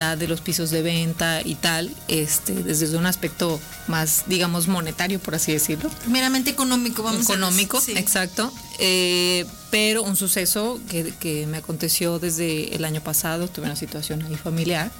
disponibilidad de los pisos de venta y tal, desde un aspecto más, digamos, monetario, por así decirlo. Meramente económico, vamos a decir. Económico, Sí. exacto. Pero un suceso que me aconteció desde el año pasado, tuve una situación ahí familiar,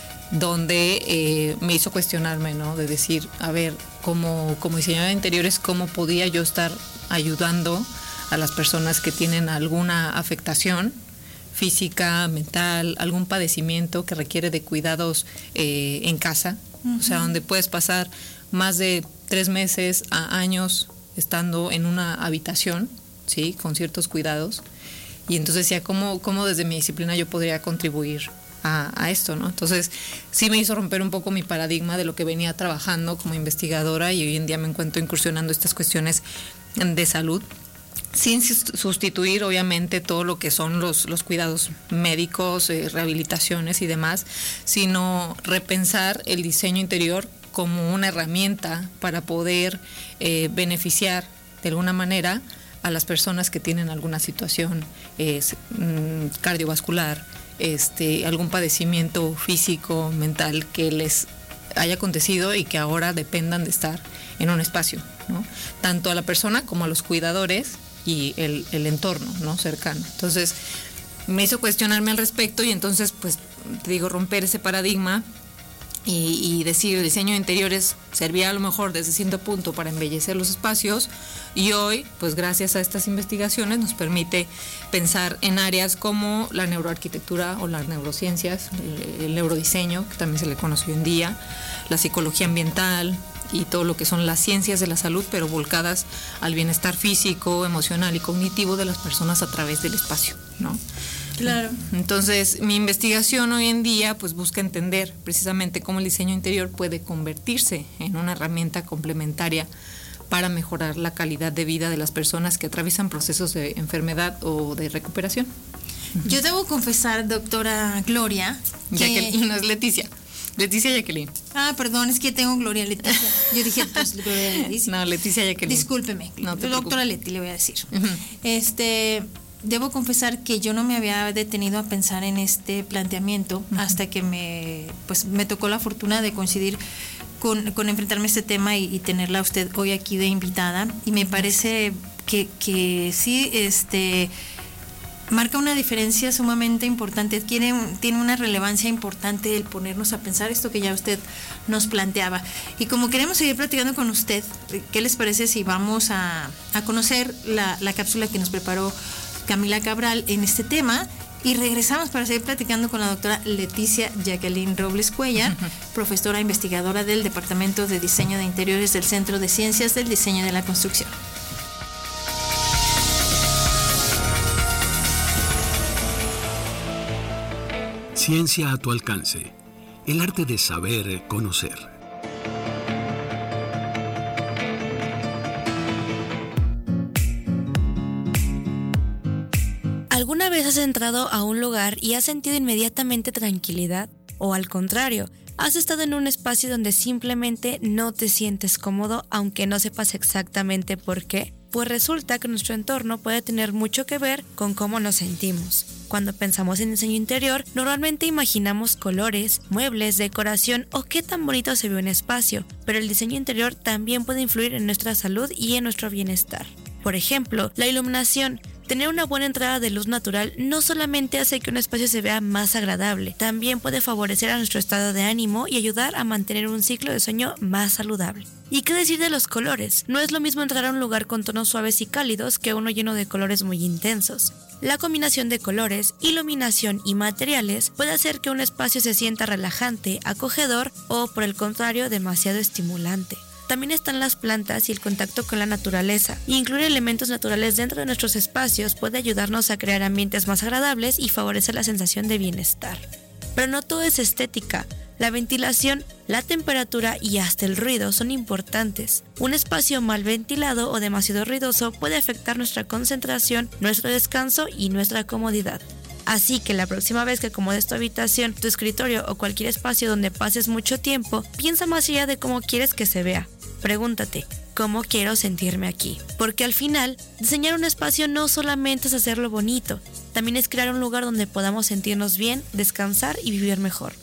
donde me hizo cuestionarme, ¿no? De decir, a ver, como diseñadora de interiores, ¿cómo podía yo estar ayudando a las personas que tienen alguna afectación física, mental, algún padecimiento que requiere de cuidados en casa? Uh-huh. O sea, donde puedes pasar más de 3 meses a años estando en una habitación, ¿sí? Con ciertos cuidados. Y entonces decía, ¿cómo desde mi disciplina yo podría contribuir a esto, ¿no? Entonces sí me hizo romper un poco mi paradigma de lo que venía trabajando como investigadora, y hoy en día me encuentro incursionando estas cuestiones de salud, sin sustituir obviamente todo lo que son los cuidados médicos, rehabilitaciones y demás, sino repensar el diseño interior como una herramienta para poder beneficiar de alguna manera a las personas que tienen alguna situación cardiovascular, algún padecimiento físico, mental que les haya acontecido y que ahora dependan de estar en un espacio, ¿no? Tanto a la persona como a los cuidadores y el entorno, ¿no? Cercano. Entonces me hizo cuestionarme al respecto, y entonces pues te digo, romper ese paradigma y decir, el diseño de interiores servía a lo mejor desde cierto punto para embellecer los espacios, y hoy pues gracias a estas investigaciones nos permite pensar en áreas como la neuroarquitectura o las neurociencias, el neurodiseño, que también se le conoce hoy en día, la psicología ambiental y todo lo que son las ciencias de la salud, pero volcadas al bienestar físico, emocional y cognitivo de las personas a través del espacio, ¿no? Claro. Entonces, mi investigación hoy en día pues busca entender precisamente cómo el diseño interior puede convertirse en una herramienta complementaria para mejorar la calidad de vida de las personas que atraviesan procesos de enfermedad o de recuperación. Yo debo confesar, doctora Gloria, Jacqueline, no es Leticia. Leticia Jacqueline. Ah, perdón, es que tengo Gloria Leticia. Yo dije, pues, Gloria Leticia. No, Leticia Jacqueline. Discúlpeme, no doctora Leti, le voy a decir. Uh-huh. Debo confesar que yo no me había detenido a pensar en este planteamiento hasta que me tocó la fortuna de coincidir con enfrentarme a este tema y tenerla a usted hoy aquí de invitada, y me parece que sí, marca una diferencia sumamente importante, tiene una relevancia importante el ponernos a pensar esto que ya usted nos planteaba. Y como queremos seguir platicando con usted, ¿qué les parece si vamos a conocer la cápsula que nos preparó Camila Cabral en este tema, y regresamos para seguir platicando con la doctora Leticia Jacqueline Robles Cuellar, profesora investigadora del Departamento de Diseño de Interiores del Centro de Ciencias del Diseño y de la Construcción? Ciencia a tu alcance. El arte de saber conocer. ¿Alguna vez has entrado a un lugar y has sentido inmediatamente tranquilidad? ¿O al contrario, has estado en un espacio donde simplemente no te sientes cómodo, aunque no sepas exactamente por qué? Pues resulta que nuestro entorno puede tener mucho que ver con cómo nos sentimos. Cuando pensamos en diseño interior, normalmente imaginamos colores, muebles, decoración o qué tan bonito se ve un espacio, pero el diseño interior también puede influir en nuestra salud y en nuestro bienestar. Por ejemplo, la iluminación. Tener una buena entrada de luz natural no solamente hace que un espacio se vea más agradable, también puede favorecer a nuestro estado de ánimo y ayudar a mantener un ciclo de sueño más saludable. ¿Y qué decir de los colores? No es lo mismo entrar a un lugar con tonos suaves y cálidos que uno lleno de colores muy intensos. La combinación de colores, iluminación y materiales puede hacer que un espacio se sienta relajante, acogedor o, por el contrario, demasiado estimulante. También están las plantas y el contacto con la naturaleza. Incluir elementos naturales dentro de nuestros espacios puede ayudarnos a crear ambientes más agradables y favorecer la sensación de bienestar. Pero no todo es estética. La ventilación, la temperatura y hasta el ruido son importantes. Un espacio mal ventilado o demasiado ruidoso puede afectar nuestra concentración, nuestro descanso y nuestra comodidad. Así que la próxima vez que acomodes tu habitación, tu escritorio o cualquier espacio donde pases mucho tiempo, piensa más allá de cómo quieres que se vea. Pregúntate, ¿cómo quiero sentirme aquí? Porque al final, diseñar un espacio no solamente es hacerlo bonito, también es crear un lugar donde podamos sentirnos bien, descansar y vivir mejor.